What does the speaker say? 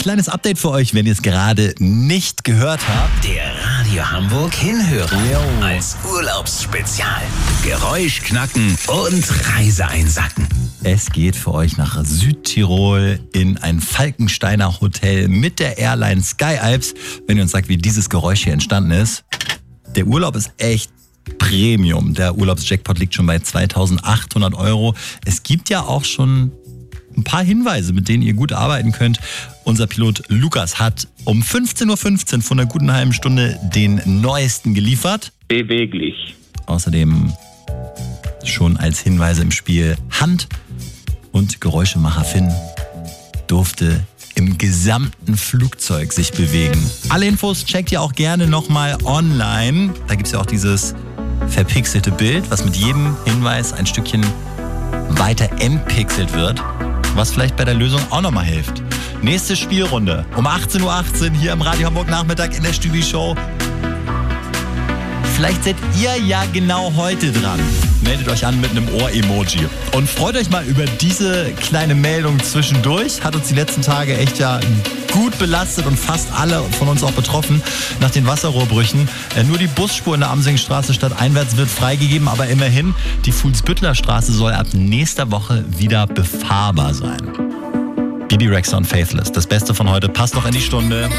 kleines Update für euch, wenn ihr es gerade nicht gehört habt. Der Radio Hamburg Hinhörer als Urlaubsspezial. Geräusch knacken und Reise einsacken. Es geht für euch nach Südtirol in ein Falkensteiner Hotel mit der Airline Sky Alps. Wenn ihr uns sagt, wie dieses Geräusch hier entstanden ist. Der Urlaub ist echt Premium. Der Urlaubsjackpot liegt schon bei 2.800 €. Es gibt ja auch schon ein paar Hinweise, mit denen ihr gut arbeiten könnt. Unser Pilot Lukas hat um 15.15 Uhr vor einer guten halben Stunde den neuesten geliefert. Beweglich. Außerdem schon als Hinweise im Spiel Hand- und Geräuschemacher Finn durfte im gesamten Flugzeug sich bewegen. Alle Infos checkt ihr auch gerne nochmal online. Da gibt es ja auch dieses verpixelte Bild, was mit jedem Hinweis ein Stückchen weiter entpixelt wird, was vielleicht bei der Lösung auch nochmal hilft. Nächste Spielrunde um 18.18 Uhr hier im Radio Hamburg Nachmittag in der Stübi-Show. Vielleicht seid ihr ja genau heute dran. Meldet euch an mit einem Ohr-Emoji. Und freut euch mal über diese kleine Meldung zwischendurch. Hat uns die letzten Tage echt ja gut belastet und fast alle von uns auch betroffen nach den Wasserrohrbrüchen. Nur die Busspur in der Amsingstraße stadteinwärts wird freigegeben, aber immerhin, die Fuhlsbüttler Straße soll ab nächster Woche wieder befahrbar sein. Bibi Rexha und Faithless. Das Beste von heute passt noch in die Stunde.